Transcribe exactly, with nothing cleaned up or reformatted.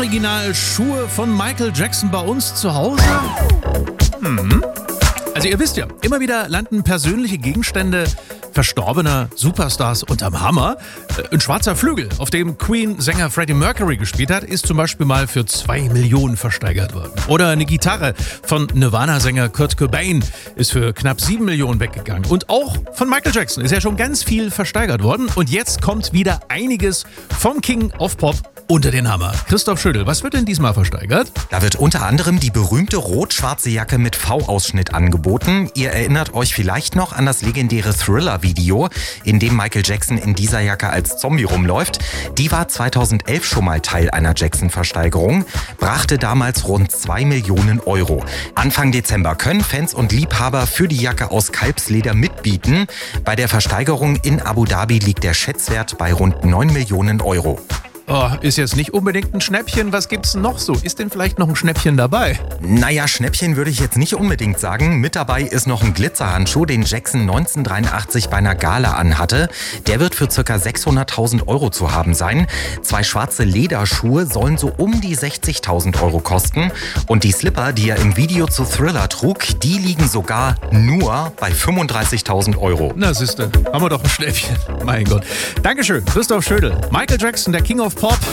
original Schuhe von Michael Jackson bei uns zu Hause? Hm. Also ihr wisst ja, immer wieder landen persönliche Gegenstände verstorbener Superstars unterm Hammer. Ein schwarzer Flügel, auf dem Queen-Sänger Freddie Mercury gespielt hat, ist zum Beispiel mal für zwei Millionen versteigert worden. Oder eine Gitarre von Nirvana-Sänger Kurt Cobain ist für knapp sieben Millionen weggegangen. Und auch von Michael Jackson ist ja schon ganz viel versteigert worden. Und jetzt kommt wieder einiges vom King of Pop unter den Hammer. Christoph Schödel, was wird denn diesmal versteigert? Da wird unter anderem die berühmte rot-schwarze Jacke mit V-Ausschnitt angeboten. Ihr erinnert euch vielleicht noch an das legendäre Thriller-Video, in dem Michael Jackson in dieser Jacke als Zombie rumläuft. Die war zweitausendelf schon mal Teil einer Jackson-Versteigerung, brachte damals rund zwei Millionen Euro. Anfang Dezember können Fans und Liebhaber für die Jacke aus Kalbsleder mitbieten. Bei der Versteigerung in Abu Dhabi liegt der Schätzwert bei rund neun Millionen Euro. Oh, ist jetzt nicht unbedingt ein Schnäppchen. Was gibt's noch so? Ist denn vielleicht noch ein Schnäppchen dabei? Naja, Schnäppchen würde ich jetzt nicht unbedingt sagen. Mit dabei ist noch ein Glitzerhandschuh, den Jackson neunzehnhundertdreiundachtzig bei einer Gala anhatte. Der wird für ca. sechshunderttausend Euro zu haben sein. Zwei schwarze Lederschuhe sollen so um die sechzigtausend Euro kosten. Und die Slipper, die er im Video zu Thriller trug, die liegen sogar nur bei fünfunddreißigtausend Euro. Na siehste, haben wir doch ein Schnäppchen. Mein Gott. Dankeschön, Christoph Schödel. Michael Jackson, der King of Pop,